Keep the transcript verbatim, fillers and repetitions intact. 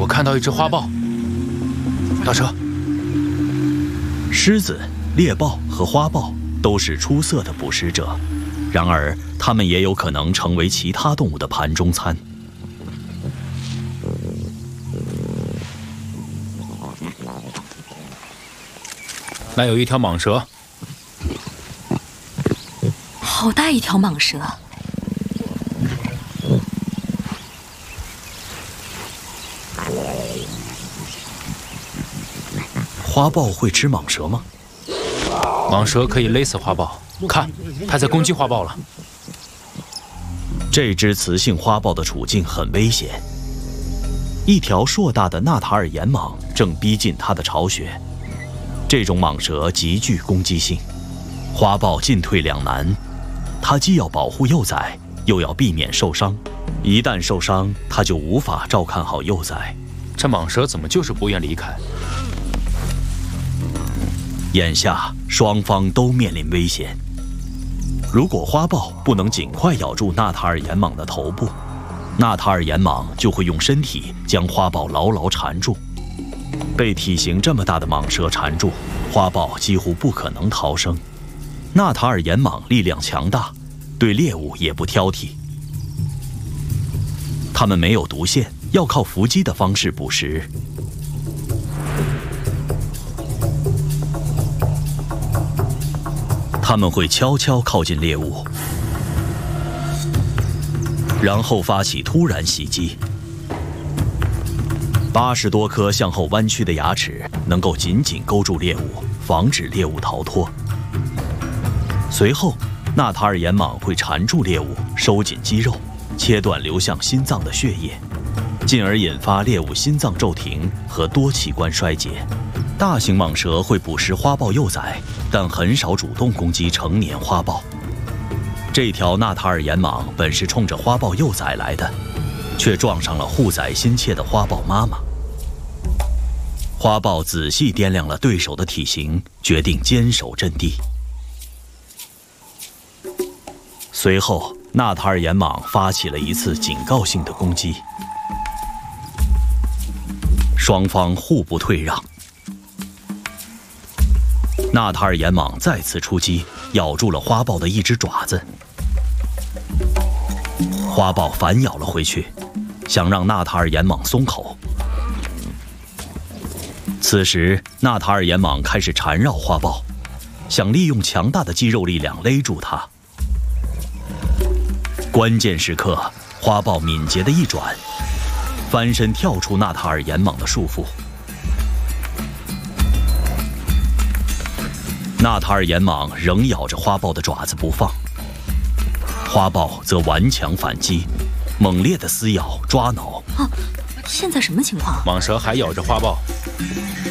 我看到一只花豹。倒车。 狮子、猎豹和花豹都是出色的捕食者，然而它们也有可能成为其他动物的盘中餐。 那有一条蟒蛇。 好大一条蟒蛇！ 花豹会吃蟒蛇吗？ 蟒蛇可以勒死花豹，看，它在攻击花豹了。 这只雌性花豹的处境很危险。一条硕大的纳塔尔岩蟒正逼近它的巢穴。这种蟒蛇极具攻击性，花豹进退两难。它既要保护幼崽，又要避免受伤。一旦受伤，它就无法照看好幼崽。 这蟒蛇怎么就是不愿离开？ 眼下双方都面临危险。如果花豹不能尽快咬住纳塔尔岩蟒的头部，纳塔尔岩蟒就会用身体将花豹牢牢缠住。被体型这么大的蟒蛇缠住，花豹几乎不可能逃生。纳塔尔岩蟒力量强大，对猎物也不挑剔。它们没有毒腺，要靠伏击的方式捕食。它们会悄悄靠近猎物，然后发起突然袭击。八十多颗向后弯曲的牙齿能够紧紧勾住猎物，防止猎物逃脱。随后，纳塔尔岩蟒会缠住猎物，收紧肌肉，切断流向心脏的血液，进而引发猎物心脏骤停和多器官衰竭。大型蟒蛇会捕食花豹幼崽，但很少主动攻击成年花豹。这条纳塔尔岩蟒本是冲着花豹幼崽来的，却撞上了护崽心切的花豹妈妈。花豹仔细掂量了对手的体型，决定坚守阵地。随后，纳塔尔岩蟒发起了一次警告性的攻击，双方互不退让。纳塔尔岩蟒再次出击，咬住了花豹的一只爪子。花豹反咬了回去，想让纳塔尔岩蟒松口。此时，纳塔尔岩蟒开始缠绕花豹，想利用强大的肌肉力量勒住它。关键时刻，花豹敏捷的一转，翻身跳出纳塔尔岩蟒的束缚。纳塔尔岩蟒仍咬着花豹的爪子不放，花豹则顽强反击，猛烈的撕咬、抓挠。 啊，现在什么情况？ 蟒蛇还咬着花豹。